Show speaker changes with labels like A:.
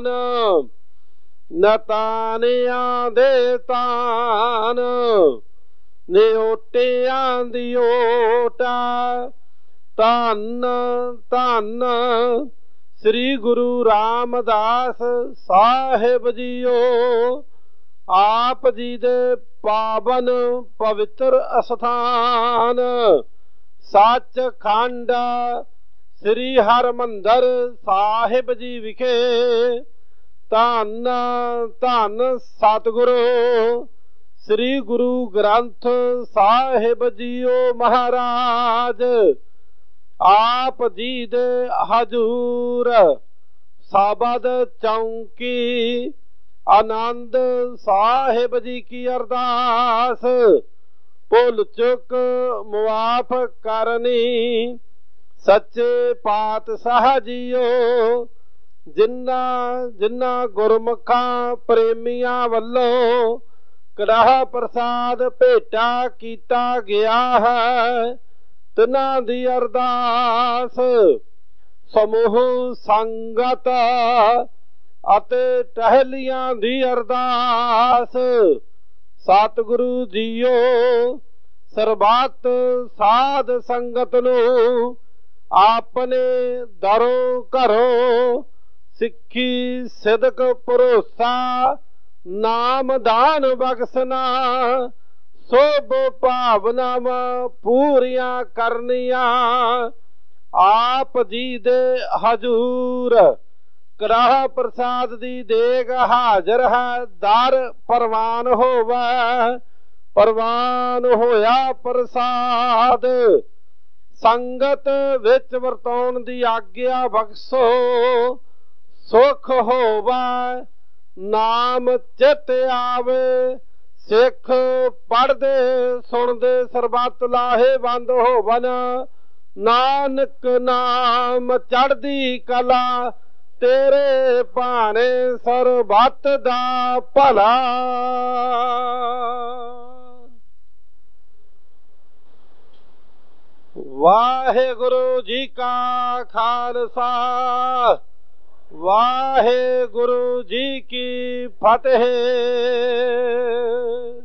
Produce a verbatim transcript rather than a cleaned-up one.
A: ਤਾਨ ਨਤਾਨਿਆਂ ਦੇ ਤਾਨ ਨਿਓਟਿਆਂ ਦੀ ਓਟਾ। ਧੰਨ ਧੰਨ ਸ੍ਰੀ ਗੁਰੂ ਰਾਮਦਾਸ ਸਾਹਿਬ ਜੀਓ। ਆਪ ਜੀ ਦੇ ਪਾਵਨ ਪਵਿੱਤਰ ਅਸਥਾਨ ਸੱਚਖੰਡ ਸ੍ਰੀ ਹਰਿਮੰਦਰ ਸਾਹਿਬ ਜੀ ਵਿਖੇ ਧੰਨ ਧੰਨ ਸਤਿਗੁਰੂ ਸ੍ਰੀ ਗੁਰੂ ਗ੍ਰੰਥ ਸਾਹਿਬ ਜੀਓ ਮਹਾਰਾਜ। ਆਪ ਜੀ ਦੇ ਹਜ਼ੂਰ ਸਾਬਦ ਚੌਂਕੀ ਆਨੰਦ ਸਾਹਿਬ ਜੀ ਕੀ ਅਰਦਾਸ ਭੁੱਲ ਚੁੱਕ ਮੁਆਫ ਕਰਨੀ। ਸੱਚੇ ਪਾਤਸ਼ਾਹ ਜੀਓ ਜਿਨ੍ਹਾਂ ਜਿਨ੍ਹਾਂ ਗੁਰਮੁਖਾਂ ਪ੍ਰੇਮੀਆਂ ਵੱਲੋਂ ਕੜਾਹ ਪ੍ਰਸਾਦ ਭੇਟਾ ਕੀਤਾ ਗਿਆ ਹੈ ਤਿਨਾਂ ਦੀ ਅਰਦਾਸ ਸਮੂਹ ਸੰਗਤ ਅਤੇ ਟਹਿਲੀਆਂ ਦੀ ਅਰਦਾਸ। ਸਤਿਗੁਰੂ ਜੀਓ ਸਰਬੱਤ ਸਾਧ ਸੰਗਤ ਨੂੰ ਆਪਣੇ ਦਰੋਂ ਘਰੋਂ ਸਿੱਖੀ ਸਿਦਕ ਭਰੋਸਾ ਨਾਮ ਦਾਨ ਬਖਸ਼ਣਾ ਸੋਭ ਭਾਵਨਾਵਾਂ ਪੂਰੀਆਂ ਕਰਨੀਆਂ। ਆਪ ਜੀ ਦੇ ਹਜ਼ੂਰ ਕੜਾਹ ਪ੍ਰਸਾਦ ਦੀ ਦੇਗ ਹਾਜ਼ਰ ਹੈ ਦਰ ਪ੍ਰਵਾਨ ਹੋਵੇ। ਪ੍ਰਵਾਨ ਹੋਇਆ ਪ੍ਰਸਾਦ ਸੰਗਤ ਵਿੱਚ ਵਰਤਾਉਣ ਦੀ ਆਗਿਆ ਬਖਸ਼ੋ। ਸੁਖ ਹੋਵੇ ਨਾਮ ਚਿਤ ਆਵੇ ਸਿੱਖ ਪੜ੍ਹਦੇ ਸੁਣਦੇ ਸਰਬੱਤ ਲਾਹੇਵੰਦ ਹੋਵਨ। ਨਾਨਕ ਨਾਮ ਚੜ੍ਹਦੀ ਕਲਾ ਤੇਰੇ ਭਾਣੇ ਸਰਬੱਤ ਦਾ ਭਲਾ। ਵਾਹਿਗੁਰੂ ਜੀ ਕਾ ਖਾਲਸਾ ਵਾਹਿਗੁਰੂ ਜੀ ਕੀ ਫਤਿਹ।